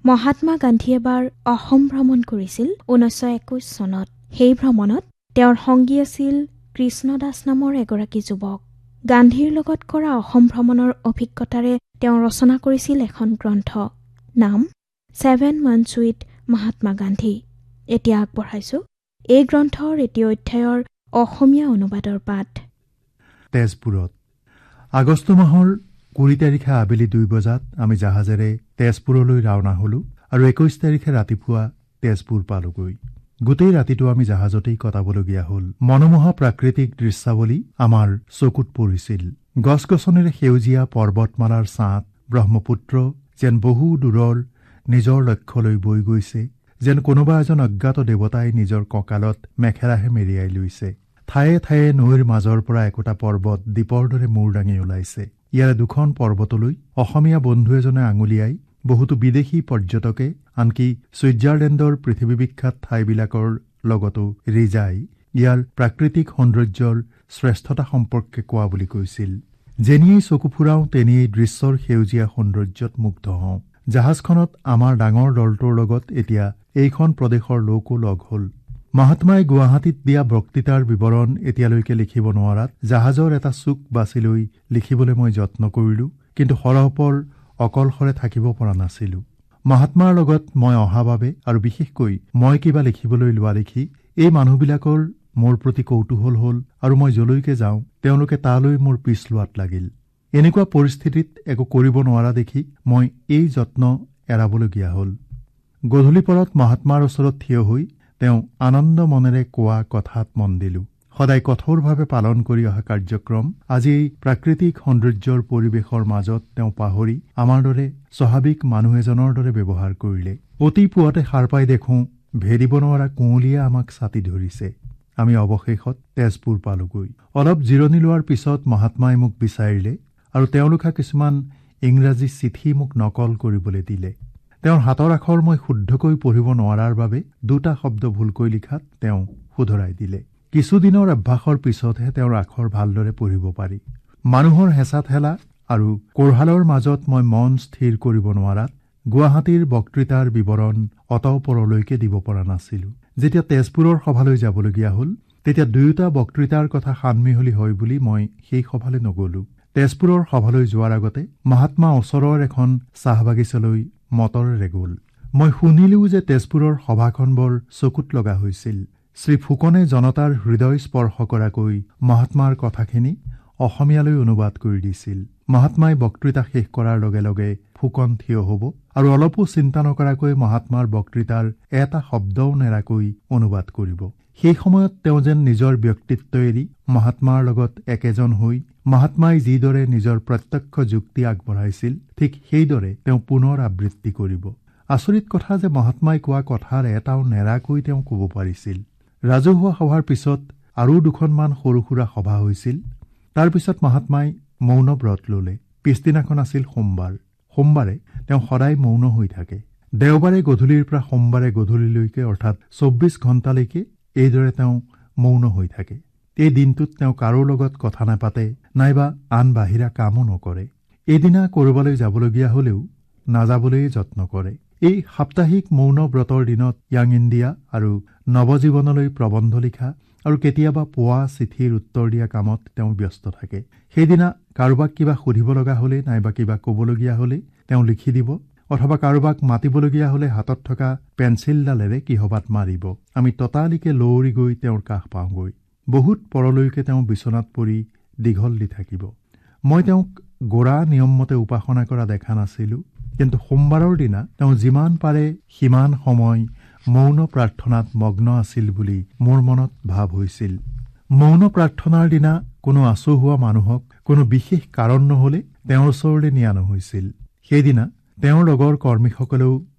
মহাত্মা গান্ধী এবাৰ অসম ভ্ৰমণ কৰিছিল 1921 চনত। সেই ভ্ৰমণত তেওঁৰ সংগী আছিল কৃষ্ণদাস নামৰ এগৰাকী যুৱক। গান্ধীৰ লগত কৰা অসম ভ্ৰমণৰ অভিজ্ঞতাৰে তেওঁ ৰচনা কৰিছিল এখন গ্ৰন্থ, নাম 7 Months with মহাত্মা গান্ধী। এতিয়া আগবঢ়াইছো এই গ্ৰন্থৰ এটি অধ্যায়ৰ অসমীয়া অনুবাদৰ পাঠ। তেজপুৰত আগষ্ট মাহৰ 20 তাৰিখে আবেলি 2 বজাত আমি জাহাজেৰে তেজপুৰলৈ ৰাওনা হলো আৰু 21 তাৰিখে ৰাতিপুৱা তেজপুৰ পালোগৈ। গোটেই ৰাতিটো আমি জাহাজতেই কটাবলগীয়া হল। মনোমোহা প্ৰাকৃতিক দৃশ্যাৱলী আমাৰ চকুত পৰিছিল। গছ গছনিৰে সেউজীয়া পৰ্বতমালাৰ ছাঁত ব্ৰহ্মপুত্ৰ যেন বহু দূৰৰ নিজৰ লক্ষ্যলৈ বৈ গৈছে, যেন কোনোবা এজন অজ্ঞাত দেৱতাই নিজৰ কঁকালত মেখেলাহে মেৰিয়াই লৈছে। ঠায়ে ঠায়ে নৈৰ মাজৰ পৰা একোটা পৰ্বত দ্বীপৰ দৰে মূৰ দাঙি ওলাইছে। ইয়াৰে দুখন পৰ্বতলৈ অসমীয়া বন্ধু এজনে আঙুলিয়াই বহুতো বিদেশী পৰ্যটকে, আনকি ছুইজাৰলেণ্ডৰ পৃথিৱী বিখ্যাত ঠাইবিলাকৰ লগতো ৰিজাই ইয়াৰ প্ৰাকৃতিক সৌন্দৰ্যৰ শ্ৰেষ্ঠতা সম্পৰ্কে কোৱা বুলি কৈছিল। যেনিয়েই চকু ফুৰাওঁ তেনিয়েই দৃশ্যৰ সেউজীয়া সৌন্দৰ্যত মুগ্ধ হওঁ। জাহাজখনত আমাৰ ডাঙৰ দলটোৰ লগত এতিয়া এইখন প্ৰদেশৰ লোকো লগ হ'ল। মহাত্মাই গুৱাহাটীত দিয়া বক্তৃতাৰ বিৱৰণ এতিয়ালৈকে লিখিব নোৱাৰাত জাহাজৰ এটা চুক বাছি লৈ লিখিবলৈ মই যত্ন কৰিলো, কিন্তু সৰহপৰ অকলশৰে থাকিব পৰা নাছিলো। মহাত্মাৰ লগত মই অহা বাবে আৰু বিশেষকৈ মই কিবা লিখিবলৈ লোৱা দেখি এই মানুহবিলাকৰ মোৰ প্ৰতি কৌতূহল হ'ল আৰু মই যলৈকে যাওঁ তেওঁলোকে তালৈ মোৰ পিছ লোৱাত লাগিল। এনেকুৱা পৰিস্থিতিত একো কৰিব নোৱাৰা দেখি মই এই যত্ন এৰাবলগীয়া হ'ল। গধূলি পৰত মহাত্মাৰ ওচৰত থিয় হৈ তেওঁ আনন্দ মনেৰে কোৱা কথাত মন দিলো। সদায় কঠোৰভাৱে পালন কৰি অহা কাৰ্যক্ৰম আজি এই প্ৰাকৃতিক সৌন্দৰ্যৰ পৰিৱেশৰ মাজত তেওঁ পাহৰি আমাৰ দৰে স্বাভাৱিক মানুহ এজনৰ দৰে ব্যৱহাৰ কৰিলে। অতি পুৱাতে সাৰ পাই দেখোঁ ভেদিব নোৱাৰা কুঁৱলীয়ে আমাক ছাতি ধৰিছে। আমি অৱশেষত তেজপুৰ পালোগৈ। অলপ জিৰণি লোৱাৰ পিছত মহাত্মাই মোক বিচাৰিলে আৰু তেওঁ লিখা কিছুমান ইংৰাজী চিঠি মোক নকল কৰিবলৈ দিলে। তেওঁৰ হাতৰ আখৰ মই শুদ্ধকৈ পঢ়িব নোৱাৰাৰ বাবে দুটা শব্দ ভুলকৈ লিখাত তেওঁ শুধৰাই দিলে। কিছুদিনৰ অভ্যাসৰ পিছতহে তেওঁৰ আখৰ ভালদৰে পঢ়িব পাৰি। মানুহৰ হেঁচা ঠেলা আৰু কোৰহালৰ মাজত মই মন স্থিৰ কৰিব নোৱাৰাত গুৱাহাটীৰ বক্তৃতাৰ বিৱৰণ অতঃপৰলৈকে দিব পৰা নাছিলো। যেতিয়া তেজপুৰৰ সভালৈ যাবলগীয়া হ'ল তেতিয়া দুয়োটা বক্তৃতাৰ কথা সানমিহলি হয় বুলি মই সেই সভালৈ নগলো। তেজপুৰৰ সভালৈ যোৱাৰ আগতে মহাত্মা ওচৰৰ এখন চাহ বাগিচালৈ মটৰেৰে গ'ল। মই শুনিলো যে তেজপুৰৰ সভাখন বৰ চকুত লগা হৈছিল। শ্ৰী ফুকনে জনতাৰ হৃদয় স্পৰ্শ কৰাকৈ মহাত্মাৰ কথাখিনি অসমীয়ালৈ অনুবাদ কৰি দিছিল। মহাত্মাই বক্তৃতা শেষ কৰাৰ লগে লগে ফুকন থিয় হ'ব আৰু অলপো চিন্তা নকৰাকৈ মহাত্মাৰ বক্তৃতাৰ এটা শব্দও নেৰাকৈ অনুবাদ কৰিব। সেই সময়ত তেওঁ যেন নিজৰ ব্যক্তিত্ব এৰি মহাত্মাৰ লগত একেজন হৈ মহাত্মাই যিদৰে নিজৰ প্ৰত্যক্ষ যুক্তি আগবঢ়াইছিল ঠিক সেইদৰে তেওঁ পুনৰ আবৃত্তি কৰিব। আচৰিত কথা যে মহাত্মাই কোৱা কথাৰ এটাও নেৰাকৈ তেওঁ ক'ব পাৰিছিল। ৰাজহুৱা সভাৰ পিছত আৰু দুখনমান সৰু সুৰা সভা হৈছিল। তাৰ পিছত মহাত্মাই মৌন ব্ৰত ল'লে। পিছদিনাখন আছিল সোমবাৰ। সোমবাৰে তেওঁ সদায় মৌন হৈ থাকে। দেওবাৰে গধূলিৰ পৰা সোমবাৰে গধূলিলৈকে অৰ্থাৎ 24 ঘণ্টালৈকে এইদৰে তেওঁ মৌন হৈ থাকে। এই দিনটোত তেওঁ কাৰো লগত কথা নাপাতে, নাইবা আন বাহিৰা কামো নকৰে। এদিনা কৰবালৈ যাবলগীয়া হলেও নাযাবলৈ যত্ন কৰে। এই সাপ্তাহিক মৌন ব্ৰতৰ দিনত য়াং ইণ্ডিয়া আৰু নৱজীৱনলৈ প্ৰবন্ধ লিখা আৰু কেতিয়াবা পোৱা চিঠিৰ উত্তৰ দিয়া কামত তেওঁ ব্যস্ত থাকে। সেইদিনা কাৰোবাক কিবা সুধিব লগা হলে নাইবা কিবা ক'বলগীয়া হলে তেওঁ লিখি দিব, অথবা কাৰোবাক মাতিবলগীয়া হলে হাতত থকা পেঞ্চিলডালেৰে কিহবাত মাৰিব। আমি ততালিকে লৌৰি গৈ তেওঁৰ কাষ পাওঁগৈ। বহুত পৰলৈকে তেওঁ বিচনাত পৰি দীঘল দি থাকিব। মই তেওঁক গোড়া নিয়মমতে উপাসনা কৰা দেখা নাছিলো, কিন্তু সোমবাৰৰ দিনা তেওঁ যিমান পাৰে সিমান সময় মৌন প্ৰাৰ্থনাত মগ্ন আছিল বুলি মোৰ মনত ভাৱ হৈছিল। মৌন প্ৰাৰ্থনাৰ দিনা কোনো আচহুৱা মানুহক কোনো বিশেষ কাৰণ নহলে তেওঁৰ ওচৰলৈ নিয়া নহৈছিল। সেইদিনা তেওঁৰ লগৰ কৰ্মীসকলেও